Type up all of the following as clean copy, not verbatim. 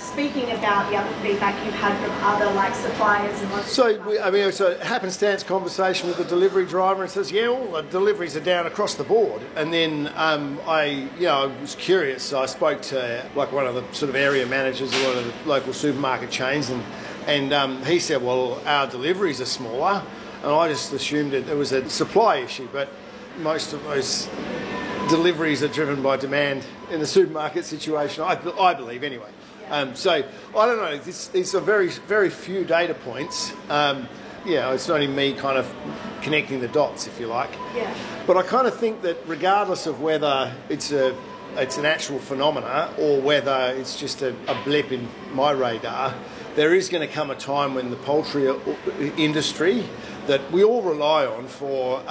speaking about the other feedback you've had from other suppliers and So a happenstance conversation with the delivery driver and says, yeah, all the deliveries are down across the board. And then I was curious. So I spoke to one of the sort of area managers of one of the local supermarket chains, and he said, well, our deliveries are smaller. And I just assumed that it was a supply issue, but most of those deliveries are driven by demand in the supermarket situation, I believe anyway. So I don't know, these are very, very few data points. It's only me kind of connecting the dots, if you like. Yeah. But I kind of think that regardless of whether it's an actual phenomena or whether it's just a blip in my radar, there is going to come a time when the poultry industry that we all rely on for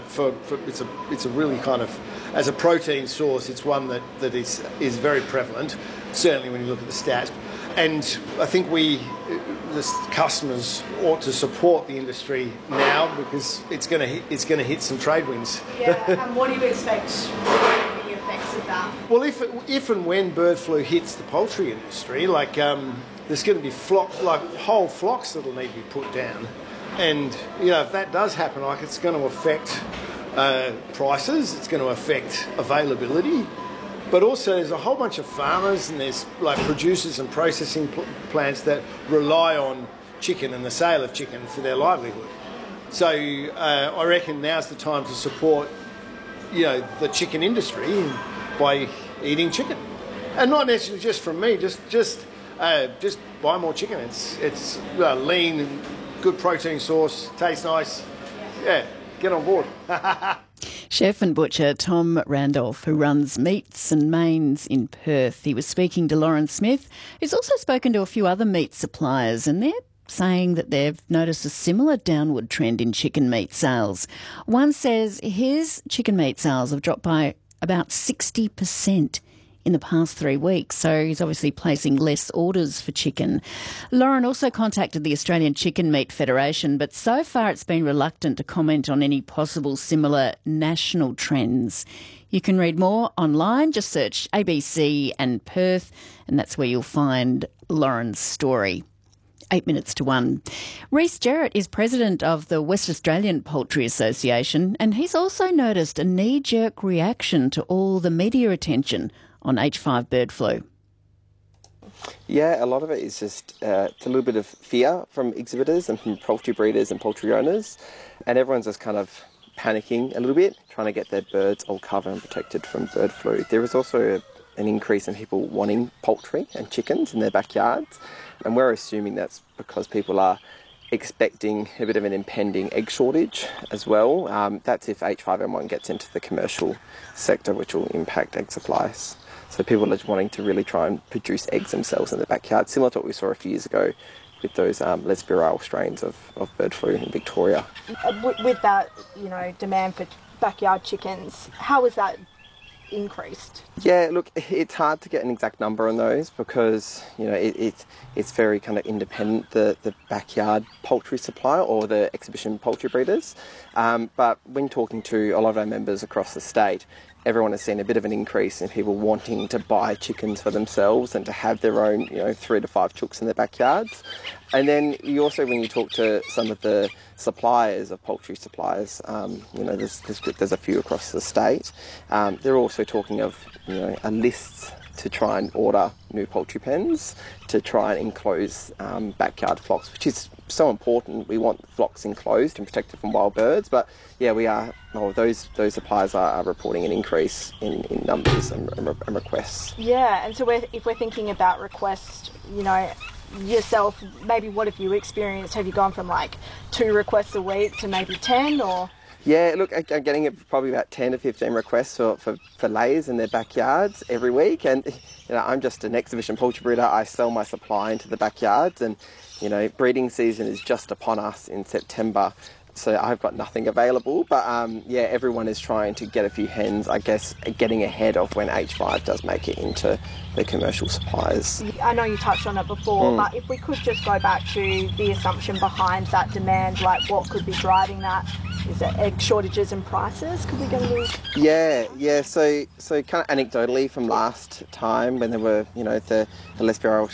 it's a really kind of, as a protein source, it's one that is very prevalent, certainly when you look at the stats. And I think the customers ought to support the industry now because it's going to hit some trade winds. Yeah, and what do you expect will be the effects of that? Well, if and when bird flu hits the poultry industry, there's going to be whole flocks that'll need to be put down. And, if that does happen, it's going to affect prices, it's going to affect availability, but also there's a whole bunch of farmers and there's producers and processing plants that rely on chicken and the sale of chicken for their livelihood. So I reckon now's the time to support, the chicken industry by eating chicken. And not necessarily just from me, just buy more chicken. It's lean and good protein source, tastes nice. Yeah, get on board. Chef and butcher Tom Randolph, who runs Meats and Mains in Perth. He was speaking to Lauren Smith, who's also spoken to a few other meat suppliers, and they're saying that they've noticed a similar downward trend in chicken meat sales. One says his chicken meat sales have dropped by about 60% in the past 3 weeks, so he's obviously placing less orders for chicken. Lauren also contacted the Australian Chicken Meat Federation, but so far it's been reluctant to comment on any possible similar national trends. You can read more online, just search ABC and Perth, and that's where you'll find Lauren's story. 8 minutes to 1. Rhys Jarrett is president of the West Australian Poultry Association, and he's also noticed a knee-jerk reaction to all the media attention on H5 bird flu. Yeah, a lot of it is just it's a little bit of fear from exhibitors and from poultry breeders and poultry owners, and everyone's just kind of panicking a little bit, trying to get their birds all covered and protected from bird flu. There is also an increase in people wanting poultry and chickens in their backyards, and we're assuming that's because people are expecting a bit of an impending egg shortage as well. That's if H5N1 gets into the commercial sector, which will impact egg supplies. So people are wanting to really try and produce eggs themselves in the backyard, similar to what we saw a few years ago with those less virile strains of bird flu in Victoria. With that, demand for backyard chickens, how has that increased? Yeah, look, it's hard to get an exact number on those because, it's very kind of independent, the backyard poultry supply or the exhibition poultry breeders. But when talking to a lot of our members across the state, everyone has seen a bit of an increase in people wanting to buy chickens for themselves and to have their own, 3 to 5 chooks in their backyards. And then you also, when you talk to some of the suppliers of poultry suppliers, there's a few across the state. They're also talking of, a list to try and order new poultry pens to try and enclose backyard flocks, which is so important. We want flocks enclosed and protected from wild birds, but those suppliers are reporting an increase in numbers and requests. Yeah, and so if we're thinking about requests, yourself, maybe what have you experienced? Have you gone from 2 requests a week to maybe 10 or? Yeah, look, I'm getting probably about 10 to 15 requests for layers in their backyards every week. And, I'm just an exhibition poultry breeder. I sell my supply into the backyards and, breeding season is just upon us in September. So I've got nothing available. But, everyone is trying to get a few hens, I guess, getting ahead of when H5 does make it into the commercial suppliers. I know you touched on it before, but if we could just go back to the assumption behind that demand, what could be driving that? Is it egg shortages and prices? Could we go into? Yeah. So kind of anecdotally from last time when there were, the less virile